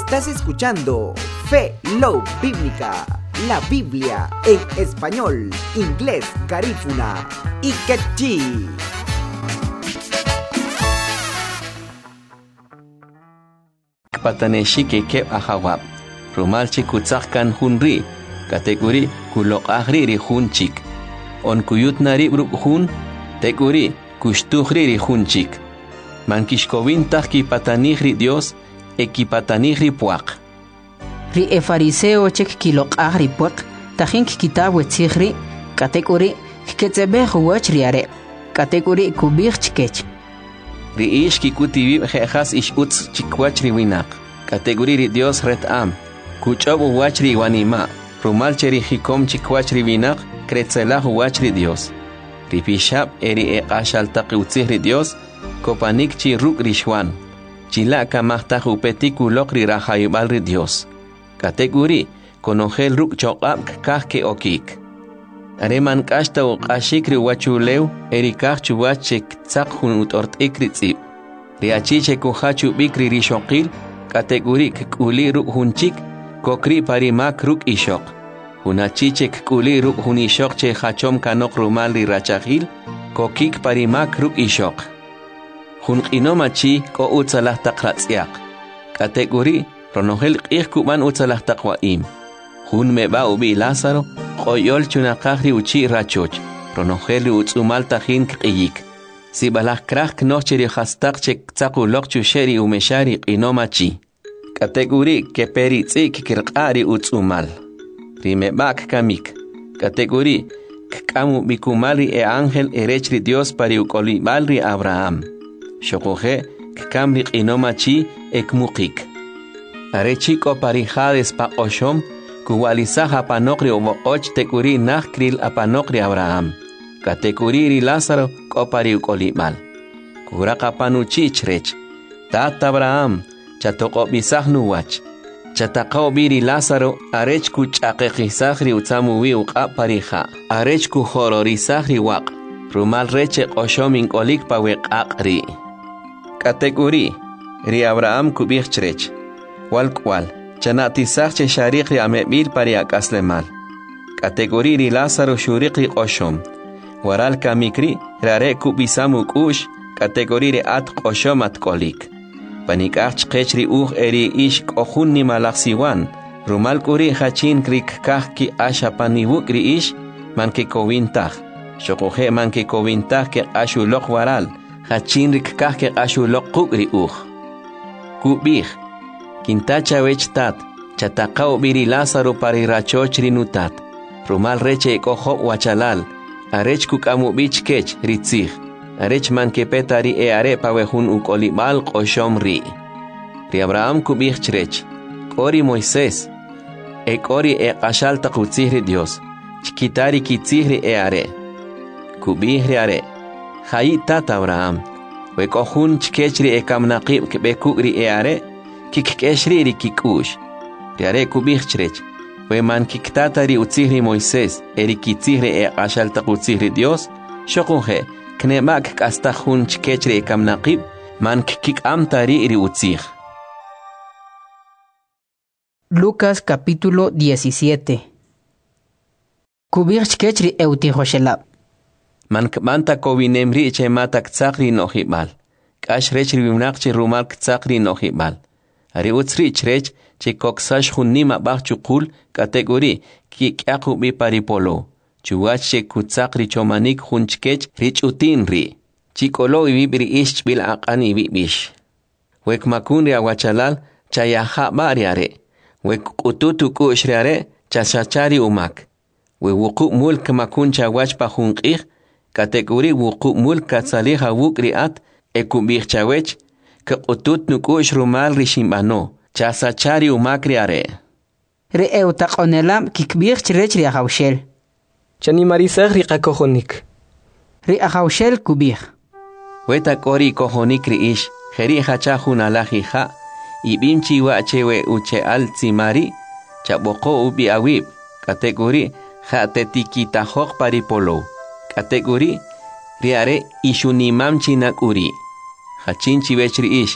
Estás escuchando Fe Love Bíblica, la Biblia en español, inglés, garífuna y quechí. Pataneshike kep ahawab. Rumalchi kutsakkan hunri. Kategori kulok ahri ri hunchik. On kuyut nari bruk hun. Teguri kushtuhri ri hunchik. Mankishkovin tahki patanihri Dios. Ekipatanihri puak. Ri e fariseo chek kilok ahri puak. Tahin kitabu tzihri. Kategori ketsebeh wachriare. Kategori kubich chkech. Ri ish kikutibi jejas ish utz chikwachri winak. Kategori ri Dios retam. Kuchobu wachri wanima. Rumalcheri hikom chikwachri winak. Kretzelah wachri Dios. Ri pishab eri eqashal taqiutzihri Dios. Kopanik chi ruk rishwan. Chila kamahta upetiku lokri rahayubal ri Dios. Kategori konongel ruk chokab kahke okik. Areman kashta o kashikri wachuleu erikach chuwachek tsakhun utort ikritsi. Riachiche kuhachu bikri rishokil kategori kuli ruk hunchik kokri parimak ruk ishok. Hunachiche kuli ruk hunishok che hachom kanok rumal ri rachahil kokik parimak ruk ishok. Hun inomachi ko utsalah takratsiak. Kategori ronohel kuban utsalah takwaim. Hun meba ubi Lázaro qoyol chunaqahri uchi rachoch. Ronoheli utsumal tahin qiyik. Sibalah krah knocheri khastaq chek tsaku lokchu sheri umeshari qinomachi. Kategori keperi tsik kirqari utsumal. Rimebak kamik. Kategori kamu bikumali e ángel erechri Dios pari ukolibalri Abraham. Shokoje kamri qinomachi ekmukik. Arechiko parijades pa oshom. Kuwalisah apanokri omoch tekuri nakril apanokri Abraham. Katekuri Lázaro kopari ukolimal. Kuraka panuchichrech. Tata Abraham chatoko bisah nuwach. Chatakao biri Lázaro arech kuchaqeqisahri utsamuwi uqa parija. Arech kuhororisahri waq. Rumal reche oshomin kolik paweqaqri. Katekuri ri Abraham kubichtrech. Walkwal. Chanatisach che shariqri amebil pariak aslemal. Kategori ri Lázaro shuriqri qoshom. Waral kamikri rare kubisamu kush. Kategori ri at qoshom at kolik. Panikach qechri eri ish kohunni malaksiwan. Rumal kuri hachin krik kahki asha panibukri ish. Manke kovintach. Shokoje manke kovintach ke ashulok waral. Hachin rik kahke ashulok kukri Kubih. Kintacha wechtat, chatakao biri Lázaro pari rachochri nutat. Rumal reche ekojo wachalal, arech kukamu bich kech ritzich, arech mankepetari e are pawehun ukolimal qoshom ri. Ri Abraham kubich chrech, kori Moisés, kori qashal taqutzihri Dios, chkitari kitzihri e are. Kubihri are, hayi tat Abraham, wekohun chkechri kamnaqib kebekugri e are, kikeshri ri kikush. Riare kubichtrech. We man kiktatari utzihri Moisés. Eri kitzihri qashal taqutzihri Dios. Shokunje. Knemak kastahun chkechri kamnaqib. Man kikamtari ri utzih. Lucas capítulo 17. Kubich chkechri eutihoshelab. Man kmanta kovinemri che matak tsakri nohibal. Kash rechri vimnaqchi rumal tsakri nohibal. Ari utsri chrech che koksash hunnima bachukul kategori ki kyaku bi paripolo. Chuwach che kutsakri chomanik hunchkech rich utinri. Chikolo ibibri ish bil aqani bibish. Wek makunri awachalal chayaha bariare. Wek ututu kushriare chashachari umak. We wuku mulk makuncha wachpa hunqih kategori wuku mulk katsaliha wukriat ekubich chawech que utut nukush rumal rishimbano, chasachari umakriare. Re eutaqonelam kikbich rechri ahaushel. Chani marisach rikakohonik. Re ahaushel kubich. Weta kori kohonik riish, jeri hachahun alajija, ibimchi wachewe uche alzimari, chaboko ubi awib, kategori jatetikita hok paripolo, kategori riare ishunimam chinakuri. Hachinchi vechri ish,